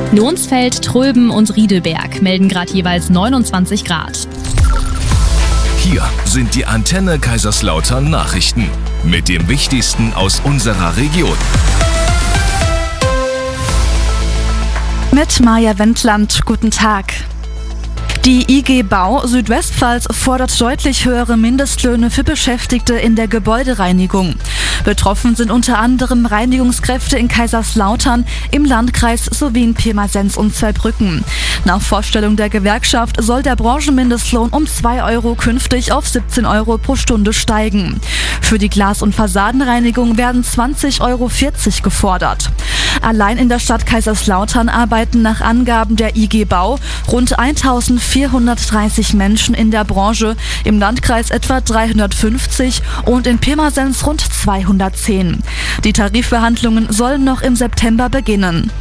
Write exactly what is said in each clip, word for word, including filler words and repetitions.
Lonsfeld, Tröben und Riedelberg melden gerade jeweils neunundzwanzig Grad. Hier sind die Antenne Kaiserslautern Nachrichten mit dem Wichtigsten aus unserer Region. Mit Maja Wendland, guten Tag. Die I G Bau Südwestpfalz fordert deutlich höhere Mindestlöhne für Beschäftigte in der Gebäudereinigung. Betroffen sind unter anderem Reinigungskräfte in Kaiserslautern, im Landkreis sowie in Pirmasens und Zweibrücken. Nach Vorstellung der Gewerkschaft soll der Branchenmindestlohn um zwei Euro künftig auf siebzehn Euro pro Stunde steigen. Für die Glas- und Fassadenreinigung werden zwanzig Euro vierzig gefordert. Allein in der Stadt Kaiserslautern arbeiten nach Angaben der I G Bau rund eintausendvierhundertdreißig Menschen in der Branche, im Landkreis etwa dreihundertfünfzig und in Pirmasens rund zweihundertzehn. Die Tarifverhandlungen sollen noch im September beginnen.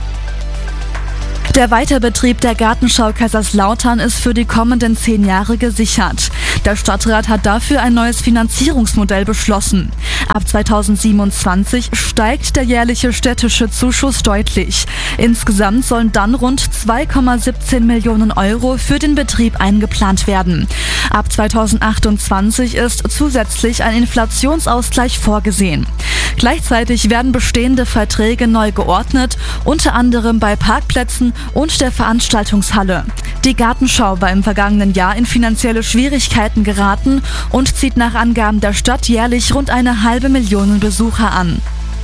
Der Weiterbetrieb der Gartenschau Kaiserslautern ist für die kommenden zehn Jahre gesichert. Der Stadtrat hat dafür ein neues Finanzierungsmodell beschlossen. Ab zweitausendsiebenundzwanzig steigt der jährliche städtische Zuschuss deutlich. Insgesamt sollen dann rund zwei Komma siebzehn Millionen Euro für den Betrieb eingeplant werden. Ab zweitausendachtundzwanzig ist zusätzlich ein Inflationsausgleich vorgesehen. Gleichzeitig werden bestehende Verträge neu geordnet, unter anderem bei Parkplätzen und der Veranstaltungshalle. Die Gartenschau war im vergangenen Jahr in finanzielle Schwierigkeiten geraten und zieht nach Angaben der Stadt jährlich rund eine halbe Million Besucher an.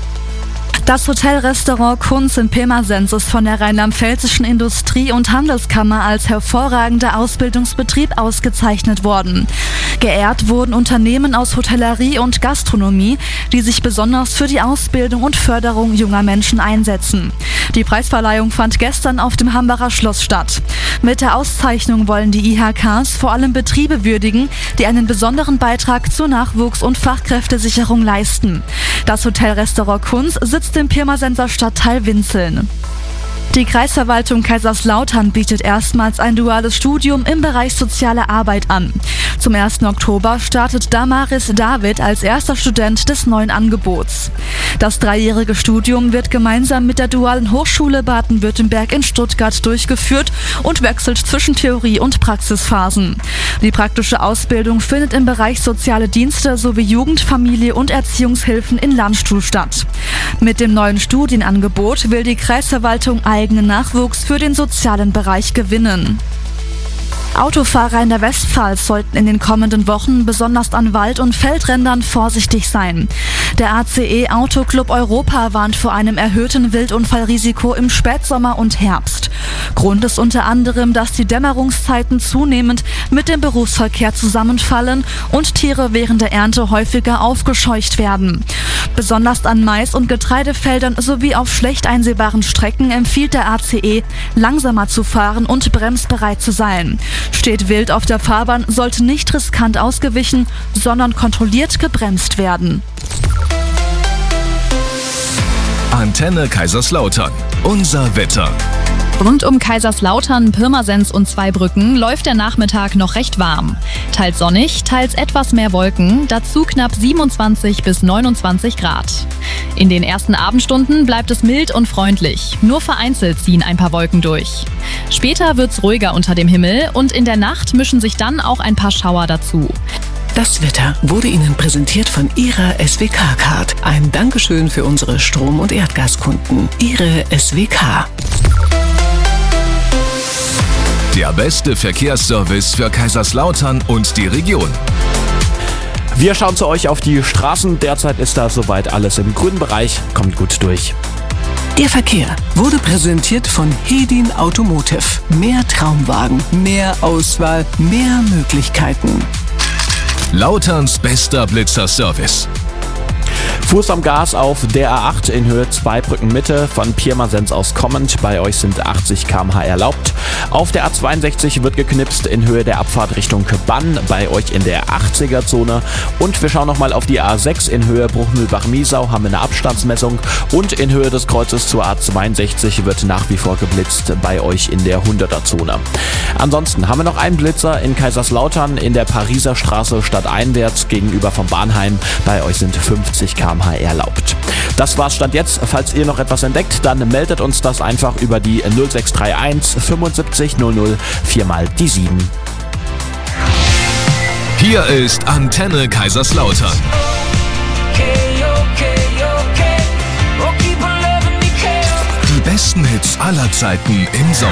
Das Hotelrestaurant Kunz in Pirmasens ist von der Rheinland-Pfälzischen Industrie- und Handelskammer als hervorragender Ausbildungsbetrieb ausgezeichnet worden. Geehrt wurden Unternehmen aus Hotellerie und Gastronomie, die sich besonders für die Ausbildung und Förderung junger Menschen einsetzen. Die Preisverleihung fand gestern auf dem Hambacher Schloss statt. Mit der Auszeichnung wollen die I H Ks vor allem Betriebe würdigen, die einen besonderen Beitrag zur Nachwuchs- und Fachkräftesicherung leisten. Das Hotelrestaurant Kunz sitzt im Pirmasenser Stadtteil Winzeln. Die Kreisverwaltung Kaiserslautern bietet erstmals ein duales Studium im Bereich soziale Arbeit an. Zum ersten Oktober startet Damaris David als erster Student des neuen Angebots. Das dreijährige Studium wird gemeinsam mit der Dualen Hochschule Baden-Württemberg in Stuttgart durchgeführt und wechselt zwischen Theorie- und Praxisphasen. Die praktische Ausbildung findet im Bereich soziale Dienste sowie Jugend-, Familie- und Erziehungshilfen in Landstuhl statt. Mit dem neuen Studienangebot will die Kreisverwaltung eigenen Nachwuchs für den sozialen Bereich gewinnen. Autofahrer in der Westpfalz sollten in den kommenden Wochen besonders an Wald- und Feldrändern vorsichtig sein. Der A C E Autoclub Europa warnt vor einem erhöhten Wildunfallrisiko im Spätsommer und Herbst. Grund ist unter anderem, dass die Dämmerungszeiten zunehmend mit dem Berufsverkehr zusammenfallen und Tiere während der Ernte häufiger aufgescheucht werden. Besonders an Mais- und Getreidefeldern sowie auf schlecht einsehbaren Strecken empfiehlt der A C E, langsamer zu fahren und bremsbereit zu sein. Steht Wild auf der Fahrbahn, sollte nicht riskant ausgewichen, sondern kontrolliert gebremst werden. Antenne Kaiserslautern. Unser Wetter. Rund um Kaiserslautern, Pirmasens und Zweibrücken läuft der Nachmittag noch recht warm. Teils sonnig, teils etwas mehr Wolken, dazu knapp siebenundzwanzig bis neunundzwanzig Grad. In den ersten Abendstunden bleibt es mild und freundlich. Nur vereinzelt ziehen ein paar Wolken durch. Später wird's ruhiger unter dem Himmel und in der Nacht mischen sich dann auch ein paar Schauer dazu. Das Wetter wurde Ihnen präsentiert von Ihrer S W K-Card. Ein Dankeschön für unsere Strom- und Erdgaskunden. Ihre S W K. Der beste Verkehrsservice für Kaiserslautern und die Region. Wir schauen zu euch auf die Straßen. Derzeit ist da soweit alles im grünen Bereich. Kommt gut durch. Der Verkehr wurde präsentiert von Hedin Automotive. Mehr Traumwagen, mehr Auswahl, mehr Möglichkeiten. Lauterns bester Blitzerservice. Fuß am Gas auf der A acht in Höhe Zweibrücken Mitte, von Pirmasens aus kommend. Bei euch sind achtzig Kilometer pro Stunde erlaubt. Auf der A zweiundsechzig wird geknipst in Höhe der Abfahrt Richtung Bann, bei euch in der achtziger Zone. Und wir schauen nochmal auf die A sechs in Höhe Bruchmühlbach-Miesau, haben wir eine Abstandsmessung. Und in Höhe des Kreuzes zur A zweiundsechzig wird nach wie vor geblitzt, bei euch in der hunderter Zone. Ansonsten haben wir noch einen Blitzer in Kaiserslautern in der Pariser Straße stadteinwärts gegenüber vom Bahnheim. Bei euch sind fünfzig Kilometer Kilometer pro Stunde erlaubt. Das war's Stand jetzt. Falls ihr noch etwas entdeckt, dann meldet uns das einfach über die null sechs drei eins fünfundsiebzig null null vier mal die sieben. Hier ist Antenne Kaiserslautern. Die besten Hits aller Zeiten im Sommer.